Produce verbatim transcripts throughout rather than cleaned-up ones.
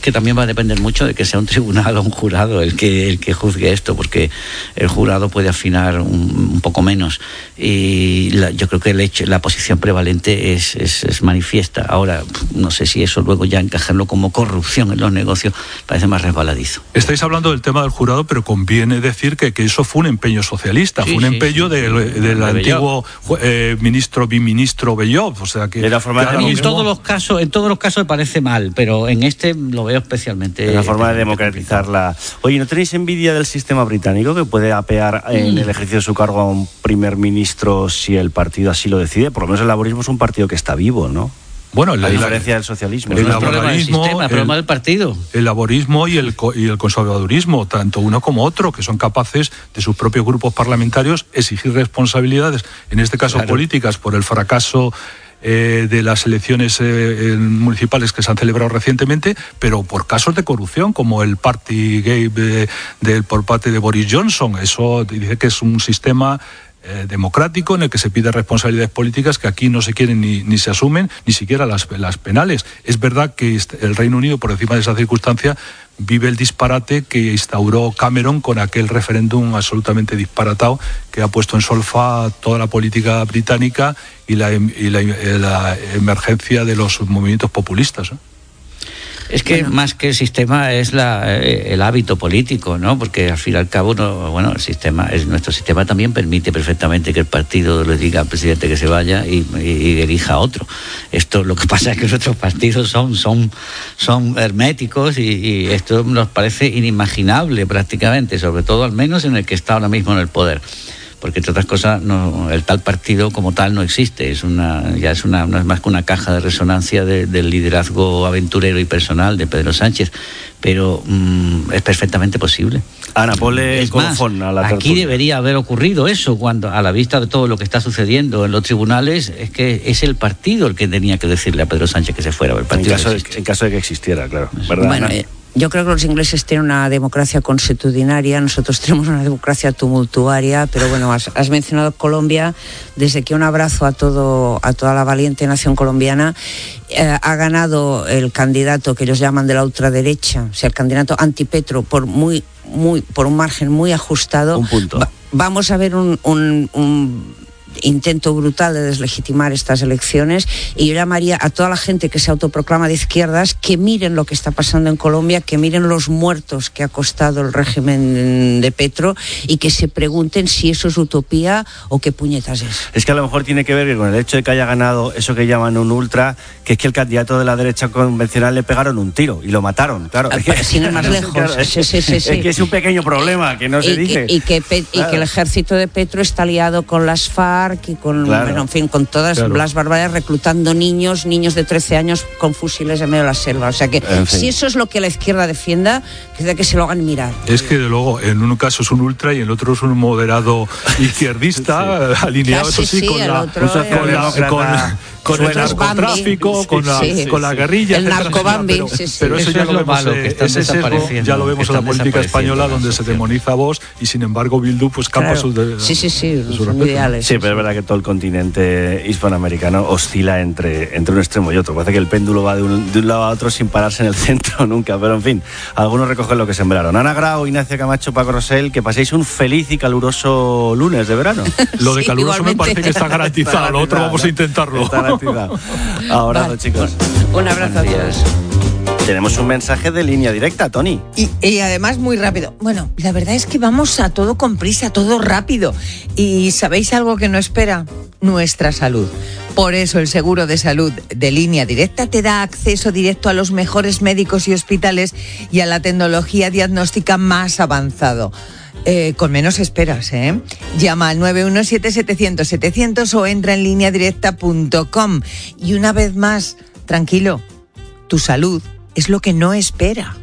que también va a depender mucho de que sea un tribunal o un jurado el que el que juzgue esto, porque el jurado puede afinar un, un poco menos. Y la, yo creo que el hecho, la posición prevalente es, es, es manifiesta. Ahora, no sé si eso luego ya encajarlo como corrupción en los negocios parece más resbaladizo. Estáis hablando del tema del jurado, pero conviene decir que, que eso fue un empeño socialista, sí, fue un sí, empeño sí, del, sí, del antiguo eh, ministro, biministro Bellof, o sea que... De la forma de en todos los casos, en todos los casos me parece mal, pero en este lo veo especialmente... Es la forma de democratizarla. Oye, ¿no tenéis envidia del sistema británico que puede apear en mm. el ejercicio de su cargo a un primer ministro si el partido así lo decide? Por lo menos el laborismo es un partido que está vivo, ¿no? Bueno, la diferencia del socialismo. El laborismo, el, problema del partido. El laborismo y el, y el conservadurismo, tanto uno como otro, que son capaces de sus propios grupos parlamentarios exigir responsabilidades, en este caso claro. políticas, por el fracaso eh, de las elecciones eh, municipales que se han celebrado recientemente, pero por casos de corrupción, como el Partygate de, de, por parte de Boris Johnson. Eso dice que es un sistema Eh, democrático en el que se pide responsabilidades políticas que aquí no se quieren ni, ni se asumen, ni siquiera las, las penales. Es verdad que el Reino Unido, por encima de esa circunstancia, vive el disparate que instauró Cameron con aquel referéndum absolutamente disparatado que ha puesto en solfa toda la política británica y la, y la, la emergencia de los movimientos populistas, ¿eh? Es que bueno. más que el sistema es la, el hábito político, ¿no? Porque al fin y al cabo, no, bueno, el sistema, es, nuestro sistema también permite perfectamente que el partido le diga al presidente que se vaya y, y, y elija a otro. Esto, lo que pasa es que nuestros partidos son, son, son herméticos y, y esto nos parece inimaginable prácticamente, sobre todo al menos en el que está ahora mismo en el poder. Porque entre otras cosas no, el tal partido como tal no existe, es una ya es una no es más que una caja de resonancia de, del liderazgo aventurero y personal de Pedro Sánchez, pero mmm, es perfectamente posible. Ana, ponle el colofón a la aquí tertulia. Debería haber ocurrido eso, cuando a la vista de todo lo que está sucediendo en los tribunales, es que es el partido el que tenía que decirle a Pedro Sánchez que se fuera. El partido en, caso de, en caso de que existiera, claro. ¿Verdad, bueno, Ana? Eh... Yo creo que los ingleses tienen una democracia consuetudinaria, nosotros tenemos una democracia tumultuaria, pero bueno, has, has mencionado Colombia, desde que un abrazo a todo a toda la valiente nación colombiana, eh, ha ganado el candidato que ellos llaman de la ultraderecha, o sea, el candidato antipetro, por muy muy por un margen muy ajustado. Un punto. Va, vamos a ver un, un, un intento brutal de deslegitimar estas elecciones, y yo llamaría a toda la gente que se autoproclama de izquierdas que miren lo que está pasando en Colombia, que miren los muertos que ha costado el régimen de Petro y que se pregunten si eso es utopía o qué puñetas es. Es que a lo mejor tiene que ver con el hecho de que haya ganado eso que llaman un ultra, que es que el candidato de la derecha convencional le pegaron un tiro y lo mataron, claro. Es que, sin ir más lejos. Claro, es, sí, sí, sí, sí. Es que es un pequeño problema que no se y, dice. Y, y, que, Pe- claro. y que el ejército de Petro está aliado con las FARC y con, claro. bueno, en fin, con todas claro. las barbaridades, reclutando niños, niños de trece años con fusiles en medio de la selva. O sea que en fin. Si eso es lo que la izquierda defienda, que, que se lo hagan mirar. Es que luego, en un caso es un ultra y en el otro es un moderado izquierdista, sí. alineado, Casi, eso sí, sí, con, la, otro, con, la, con, con el narcotráfico, sí, con, la, sí, con la guerrilla, el narcobambi, pero, sí, sí. pero eso, eso ya lo vemos, malo, eh, ese sesgo ya lo vemos en la política española, donde se demoniza a Vox y sin embargo Bildu pues campa claro. sus de, sí, sí, sí, de son ideales. Sí, pero es verdad que todo el continente hispanoamericano oscila entre, entre un extremo y otro. Parece que el péndulo va de un, de un lado a otro sin pararse en el centro nunca, pero en fin, algunos recogen lo que sembraron. Ana Grau, Ignacio Camacho, Paco Rosell, que paséis un feliz y caluroso lunes de verano. Lo de sí, caluroso igualmente. Me parece que está garantizado, está lo otro vamos ¿no? a intentarlo. Está garantizado. Abrazo, vale. Chicos. Un abrazo a todos. Tenemos un mensaje de línea directa, Tony. Y, y además muy rápido. Bueno, la verdad es que vamos a todo con prisa, todo rápido. ¿Y sabéis algo que no espera? Nuestra salud. Por eso el seguro de salud de Línea Directa te da acceso directo a los mejores médicos y hospitales y a la tecnología diagnóstica más avanzado. Eh, con menos esperas, ¿eh? Llama al nueve uno siete, setecientos, setecientos o entra en línea directa punto com. Y una vez más, tranquilo, tu salud es lo que no espera.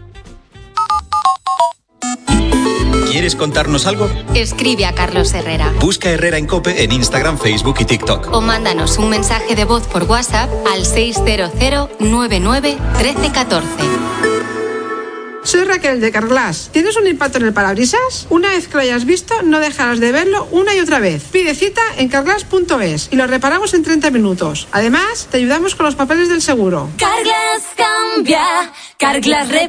¿Quieres contarnos algo? Escribe a Carlos Herrera. Busca Herrera en COPE en Instagram, Facebook y TikTok. O mándanos un mensaje de voz por WhatsApp al seis cero cero, nueve nueve, uno tres uno cuatro. Soy Raquel de Carglass. ¿Tienes un impacto en el parabrisas? Una vez que lo hayas visto, no dejarás de verlo una y otra vez. Pide cita en carglass punto es y lo reparamos en treinta minutos. Además, te ayudamos con los papeles del seguro. Carglass cambia, Carglass repara.